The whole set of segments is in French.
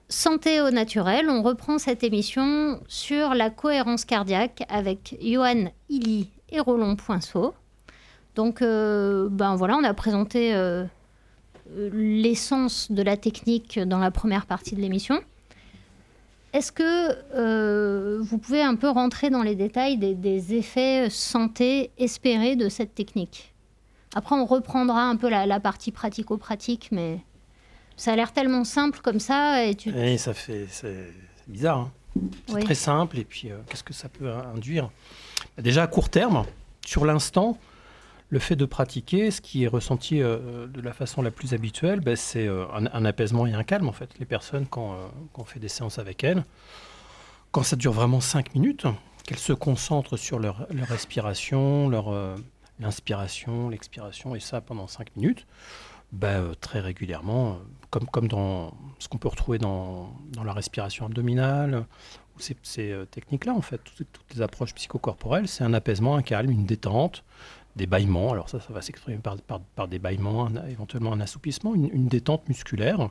Santé au naturel, on reprend cette émission sur la cohérence cardiaque avec Johan Illy et Roland Poinceau. Donc, on a présenté l'essence de la technique dans la première partie de l'émission. Est-ce que vous pouvez un peu rentrer dans les détails des effets santé espérés de cette technique ? Après, on reprendra un peu la partie pratico-pratique, mais ça a l'air tellement simple comme ça. Et c'est bizarre. Hein. C'est très simple. Et puis, qu'est-ce que ça peut induire ? Déjà, à court terme, sur l'instant, le fait de pratiquer, ce qui est ressenti de la façon la plus habituelle, c'est un apaisement et un calme, en fait. Les personnes, quand on fait des séances avec elles, quand ça dure vraiment 5 minutes, qu'elles se concentrent sur leur respiration, l'inspiration, l'expiration, et ça pendant 5 minutes, très régulièrement, comme dans ce qu'on peut retrouver dans la respiration abdominale, ou ces techniques-là, en fait, toutes les approches psychocorporelles, c'est un apaisement, un calme, une détente, des bâillements. Alors ça va s'exprimer par des bâillements, éventuellement un assoupissement, une détente musculaire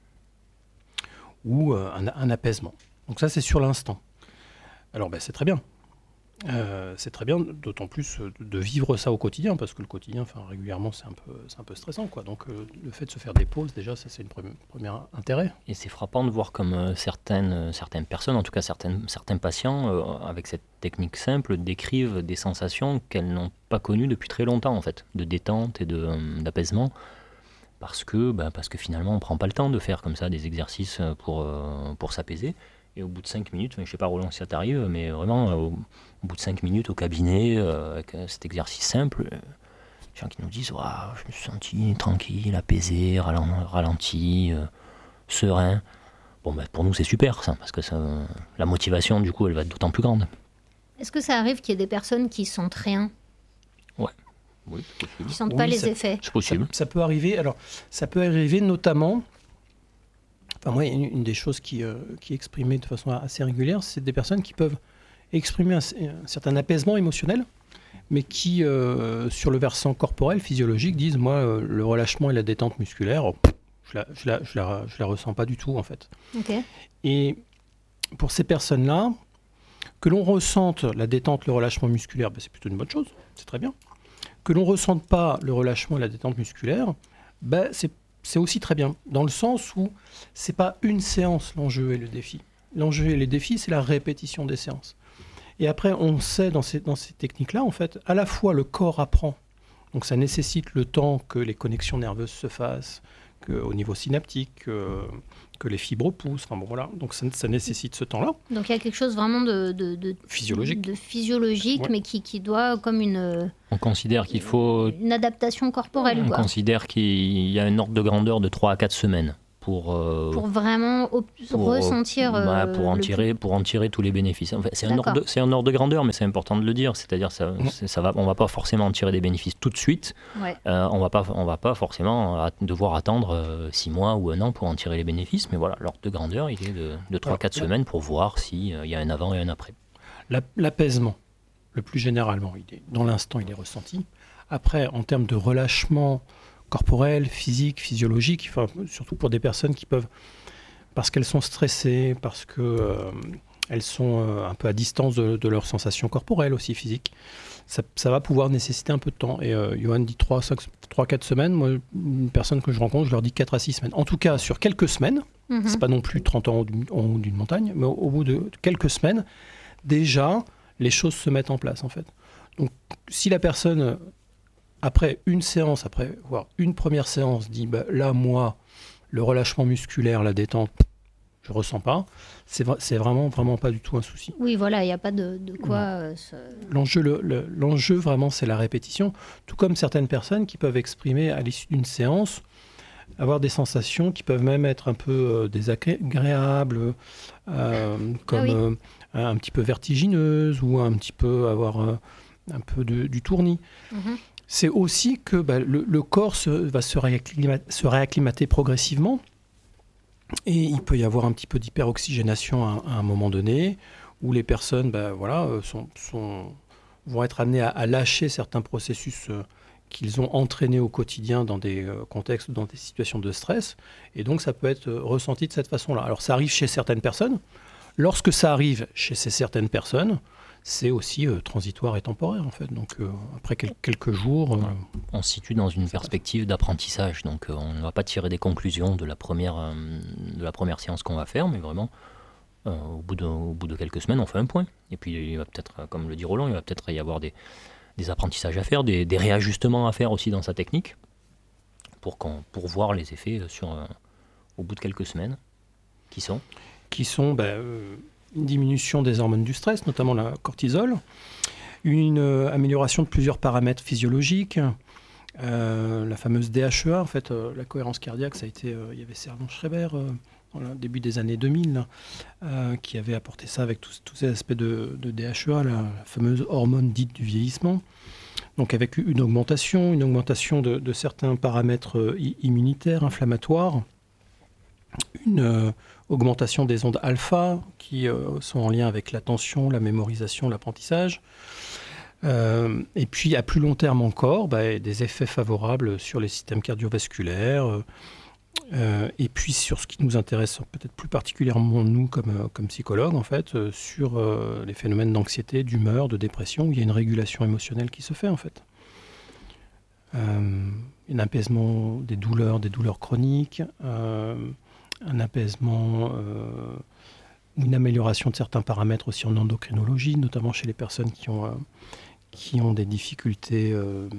ou un apaisement. Donc ça, c'est sur l'instant. Alors c'est très bien. C'est très bien, d'autant plus de vivre ça au quotidien, parce que le quotidien, régulièrement, c'est un peu stressant, quoi. Donc le fait de se faire des pauses, déjà, ça c'est une premier intérêt. Et c'est frappant de voir comme certaines personnes, en tout cas certains patients, avec cette technique simple, décrivent des sensations qu'elles n'ont pas connues depuis très longtemps, en fait, de détente et d'apaisement, parce que finalement, on ne prend pas le temps de faire comme ça des exercices pour s'apaiser. Et au bout de 5 minutes, je ne sais pas Roland si ça t'arrive, mais vraiment au bout de 5 minutes au cabinet, avec cet exercice simple, les gens qui nous disent wow, je me suis senti tranquille, apaisé, ralenti, serein. Pour nous c'est super ça, parce que la motivation du coup elle va être d'autant plus grande. Est-ce que ça arrive qu'il y ait des personnes qui sentent rien ? Ouais. Oui, c'est possible. Qui ne sentent pas les effets ? C'est possible. Ça peut arriver. Alors, ça peut arriver notamment. Moi, une des choses qui est exprimée de façon assez régulière, c'est des personnes qui peuvent exprimer un certain apaisement émotionnel, mais qui, sur le versant corporel, physiologique, disent, moi, le relâchement et la détente musculaire, je la ressens pas du tout, en fait. Okay. Et pour ces personnes-là, que l'on ressente la détente, le relâchement musculaire, c'est plutôt une bonne chose, c'est très bien. Que l'on ne ressente pas le relâchement et la détente musculaire, c'est aussi très bien, dans le sens où ce n'est pas une séance l'enjeu et le défi. L'enjeu et le défi, c'est la répétition des séances. Et après, on sait dans ces techniques-là, en fait, à la fois le corps apprend, donc ça nécessite le temps que les connexions nerveuses se fassent, au niveau synaptique, que les fibres poussent, donc ça nécessite ce temps-là. Donc il y a quelque chose vraiment de physiologique, ouais. Mais qui doit comme on considère qu'il faut une adaptation corporelle. On considère qu'il y a un ordre de grandeur de 3 à 4 semaines pour vraiment ressentir pour en tirer tous les bénéfices. En fait, c'est un ordre de grandeur, mais c'est important de le dire. C'est-à-dire on va pas forcément en tirer des bénéfices tout de suite. Ouais. On va pas forcément devoir attendre 6 mois ou 1 an pour en tirer les bénéfices. Mais voilà, l'ordre de grandeur, il est de 3-4 semaines pour voir s'il y a un avant et un après. L'apaisement, le plus généralement, dans l'instant, il est ressenti. Après, en termes de relâchement corporel, physique, physiologique, surtout pour des personnes qui peuvent, parce qu'elles sont stressées, parce qu'elles sont un peu à distance de leurs sensations corporelles aussi, physiques, ça va pouvoir nécessiter un peu de temps. Et Johan dit 3-4 semaines. Moi, une personne que je rencontre, je leur dis 4 à 6 semaines. En tout cas, sur quelques semaines, c'est pas non plus 30 ans en haut d'une montagne, mais au bout de quelques semaines, déjà, les choses se mettent en place, en fait. Donc, si la personne, après une séance, voire une première séance, dit là, moi, le relâchement musculaire, la détente, je ne ressens pas, c'est vraiment pas du tout un souci. Oui, voilà, il n'y a pas de quoi... L'enjeu, vraiment, c'est la répétition. Tout comme certaines personnes qui peuvent exprimer, à l'issue d'une séance, avoir des sensations qui peuvent même être un peu désagréables, comme un petit peu vertigineuses, ou un petit peu avoir un peu du tournis. C'est aussi que le corps va se réacclimater progressivement, et il peut y avoir un petit peu d'hyperoxygénation à un moment donné, où les personnes vont être amenées à lâcher certains processus qu'ils ont entraîné au quotidien dans des contextes, dans des situations de stress. Et donc, ça peut être ressenti de cette façon-là. Alors, ça arrive chez certaines personnes. Lorsque ça arrive chez ces certaines personnes, c'est aussi transitoire et temporaire, en fait. Donc, après quelques jours... On se situe dans une perspective d'apprentissage. Donc, on ne va pas tirer des conclusions de la première séance qu'on va faire, mais vraiment... au bout de quelques semaines, on fait un point. Et puis, il va peut-être, comme le dit Roland, il va peut-être y avoir des apprentissages à faire, des réajustements à faire aussi dans sa technique, pour voir les effets au bout de quelques semaines, qui sont une diminution des hormones du stress, notamment la cortisol, une amélioration de plusieurs paramètres physiologiques, la fameuse DHEA, en fait, la cohérence cardiaque, ça a été, il y avait Servan-Schreiber, dans le début des années 2000, qui avait apporté ça avec tous ces aspects de DHEA, la fameuse hormone dite du vieillissement. Donc avec une augmentation de certains paramètres immunitaires, inflammatoires, une augmentation des ondes alpha qui sont en lien avec l'attention, la mémorisation, l'apprentissage. Et puis à plus long terme encore, des effets favorables sur les systèmes cardiovasculaires, et puis sur ce qui nous intéresse peut-être plus particulièrement nous comme psychologues en fait, sur les phénomènes d'anxiété, d'humeur, de dépression, où il y a une régulation émotionnelle qui se fait en fait. Un apaisement des douleurs chroniques, un apaisement, une amélioration de certains paramètres aussi en endocrinologie, notamment chez les personnes qui ont des difficultés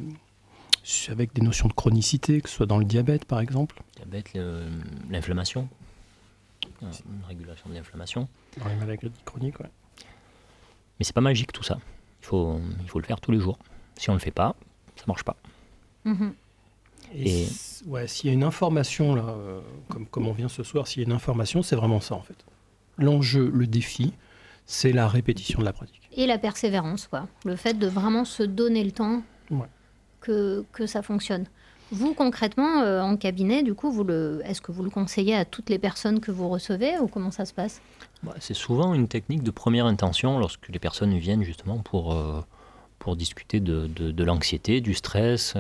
avec des notions de chronicité, que ce soit dans le diabète par exemple. Diabète, l'inflammation, une régulation de l'inflammation. Dans les maladies chroniques, ouais. Mais c'est pas magique tout ça. Il faut le faire tous les jours. Si on le fait pas, ça marche pas. Mmh. Et s'il y a une information là, comme on vient ce soir, s'il y a une information, c'est vraiment ça en fait. L'enjeu, le défi, c'est la répétition de la pratique. Et la persévérance, quoi. Le fait de vraiment se donner le temps que ça fonctionne. Vous, concrètement, en cabinet, du coup, est-ce que vous le conseillez à toutes les personnes que vous recevez ou comment ça se passe ? C'est souvent une technique de première intention lorsque les personnes viennent justement pour discuter de l'anxiété, du stress.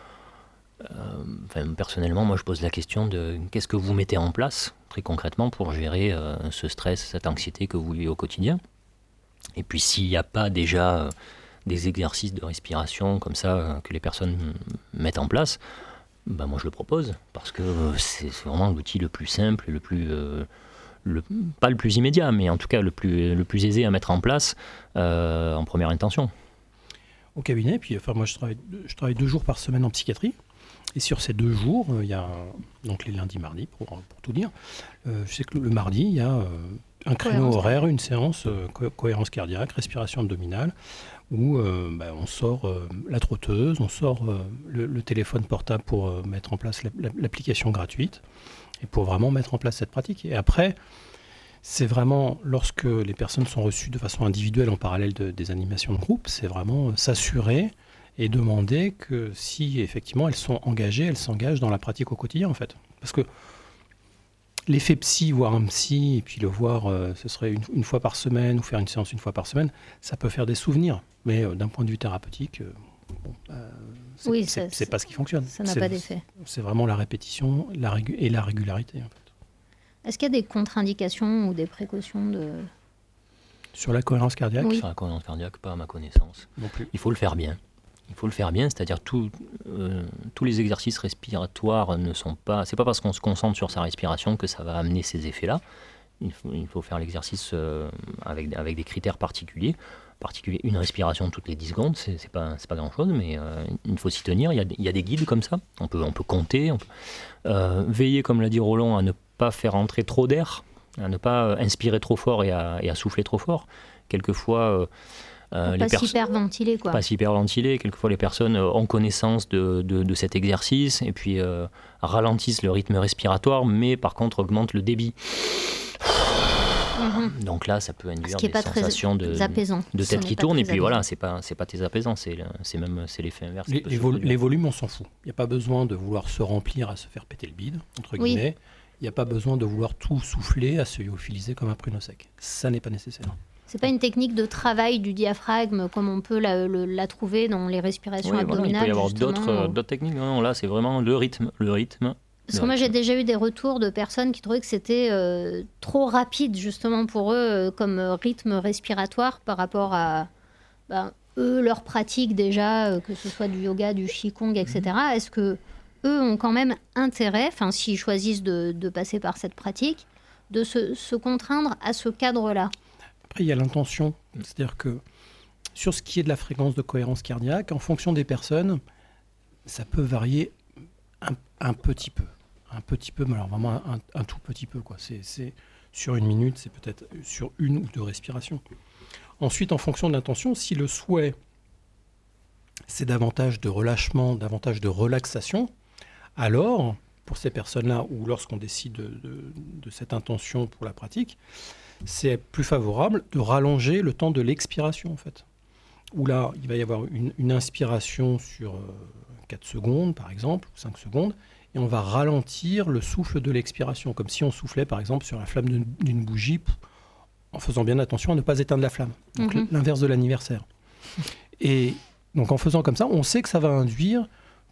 Personnellement, moi, je pose la question de qu'est-ce que vous mettez en place, très concrètement, pour gérer ce stress, cette anxiété que vous vivez au quotidien. Et puis, s'il n'y a pas déjà des exercices de respiration comme ça que les personnes mettent en place, moi, je le propose, parce que c'est vraiment l'outil le plus simple, pas le plus immédiat, mais en tout cas le plus aisé à mettre en place en première intention. Au cabinet, puis moi je travaille 2 jours par semaine en psychiatrie. Et sur ces 2 jours, il y a donc les lundis, mardis, pour tout dire. Je sais que le mardi, il y a un créneau horaire, une séance cohérence cardiaque, respiration abdominale, où on sort la trotteuse, on sort le téléphone portable pour mettre en place l'application gratuite, et pour vraiment mettre en place cette pratique. Et après, c'est vraiment, lorsque les personnes sont reçues de façon individuelle en parallèle des animations de groupe, c'est vraiment s'assurer et demander que si effectivement elles sont engagées, elles s'engagent dans la pratique au quotidien en fait. Parce que l'effet psy, voir un psy, et puis le voir, ce serait une fois par semaine, ou faire une séance une fois par semaine, ça peut faire des souvenirs. Mais d'un point de vue thérapeutique, c'est pas ce qui fonctionne. Ça n'a pas d'effet. C'est vraiment la répétition et la régularité en fait. Est-ce qu'il y a des contre-indications ou des précautions sur la cohérence cardiaque ? Sur la cohérence cardiaque, pas à ma connaissance. Non plus. Il faut le faire bien. C'est-à-dire tous les exercices respiratoires ne sont pas... C'est pas parce qu'on se concentre sur sa respiration que ça va amener ces effets-là. Il faut faire l'exercice avec des critères particuliers. Une respiration toutes les 10 secondes, c'est pas grand-chose, mais il faut s'y tenir. Il y a des guides comme ça. On peut compter. Veiller, comme l'a dit Roland, à ne pas faire entrer trop d'air, à ne pas inspirer trop fort et à souffler trop fort. Quelquefois... pas s'hyperventiler, quoi. Pas s'hyperventiler. Quelquefois, les personnes ont connaissance de cet exercice et puis ralentissent le rythme respiratoire, mais par contre augmentent le débit. Donc là, ça peut induire des sensations de tête qui tourne. Et puis voilà, c'est pas très apaisant, c'est l'effet inverse. Les volumes, on s'en fout. Il n'y a pas besoin de vouloir se remplir à se faire péter le bide, entre guillemets. Il n'y a pas besoin de vouloir tout souffler à se lyophiliser comme un pruneau sec. Ça n'est pas nécessaire. C'est pas une technique de travail du diaphragme comme on peut la trouver dans les respirations abdominales. Il peut y avoir d'autres techniques. Non, là, c'est vraiment le rythme. Parce que moi, j'ai déjà eu des retours de personnes qui trouvaient que c'était trop rapide, justement, pour eux, comme rythme respiratoire par rapport à eux, leur pratique déjà, que ce soit du yoga, du qigong, etc. Est-ce que eux ont quand même intérêt, s'ils choisissent de passer par cette pratique, de se contraindre à ce cadre-là? Après, il y a l'intention. C'est-à-dire que sur ce qui est de la fréquence de cohérence cardiaque, en fonction des personnes, ça peut varier un petit peu. Un petit peu, mais alors vraiment un tout petit peu, quoi. C'est sur 1 minute, c'est peut-être sur 1 ou 2 respirations. Ensuite, en fonction de l'intention, si le souhait, c'est davantage de relâchement, davantage de relaxation, alors, pour ces personnes-là, ou lorsqu'on décide de cette intention pour la pratique, c'est plus favorable de rallonger le temps de l'expiration, en fait. Où là, il va y avoir une inspiration sur 4 secondes, par exemple, ou 5 secondes, et on va ralentir le souffle de l'expiration, comme si on soufflait, par exemple, sur la flamme d'une bougie, en faisant bien attention à ne pas éteindre la flamme. Donc l'inverse de l'anniversaire. Et donc en faisant comme ça, on sait que ça va induire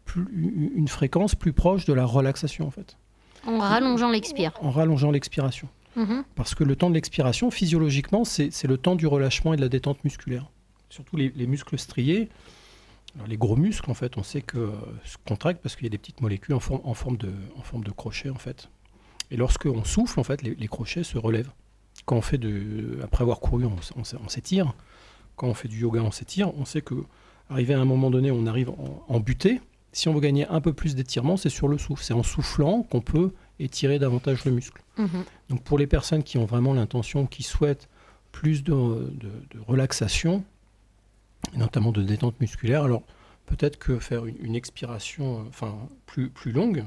une fréquence plus proche de la relaxation, en fait. En rallongeant l'expire. En rallongeant l'expiration. Parce que le temps de l'expiration, physiologiquement, c'est le temps du relâchement et de la détente musculaire. Surtout les muscles striés. Alors, les gros muscles, en fait, on sait que se contractent parce qu'il y a des petites molécules en forme de crochet, en fait. Et lorsqu'on souffle, en fait, les crochets se relèvent. Quand on fait après avoir couru, on s'étire. Quand on fait du yoga, on s'étire. On sait qu'arrivé à un moment donné, on arrive en butée. Si on veut gagner un peu plus d'étirement, c'est sur le souffle. C'est en soufflant qu'on peut étirer davantage le muscle. Donc pour les personnes qui ont vraiment l'intention, qui souhaitent plus de relaxation, et notamment de détente musculaire, alors peut-être que faire une expiration plus longue,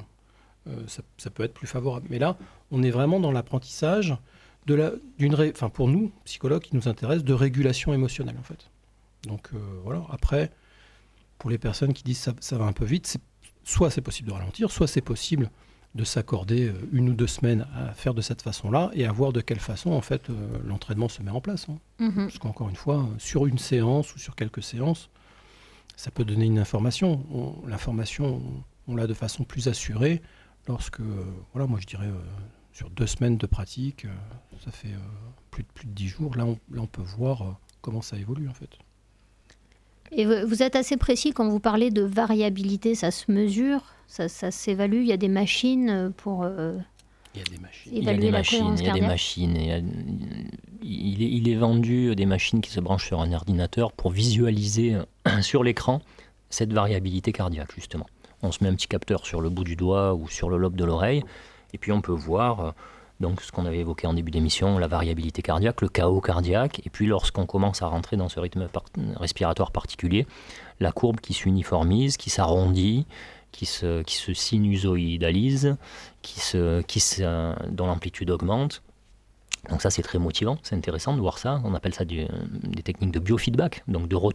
ça peut être plus favorable. Mais là, on est vraiment dans l'apprentissage pour nous, psychologues, qui nous intéresse, de régulation émotionnelle, en fait. Donc voilà, après, pour les personnes qui disent ça va un peu vite, soit c'est possible de ralentir, soit c'est possible de s'accorder 1 ou 2 semaines à faire de cette façon-là et à voir de quelle façon, en fait, l'entraînement se met en place. Parce qu'encore une fois, sur une séance ou sur quelques séances, ça peut donner une information. L'information, on l'a de façon plus assurée lorsque, moi je dirais, sur 2 semaines de pratique, ça fait plus de 10 jours, là on peut voir comment ça évolue, en fait. Et vous êtes assez précis quand vous parlez de variabilité, ça se mesure, ça s'évalue, il y a des machines pour évaluer la cohérence cardiaque. Il y a des machines. Il est vendu des machines qui se branchent sur un ordinateur pour visualiser sur l'écran cette variabilité cardiaque, justement. On se met un petit capteur sur le bout du doigt ou sur le lobe de l'oreille, et puis on peut voir donc ce qu'on avait évoqué en début d'émission, la variabilité cardiaque, le chaos cardiaque, et puis lorsqu'on commence à rentrer dans ce rythme respiratoire particulier, la courbe qui s'uniformise, qui s'arrondit, qui se sinusoïdalise, dont l'amplitude augmente. Donc ça, c'est très motivant, c'est intéressant de voir ça. On appelle ça des techniques de biofeedback, donc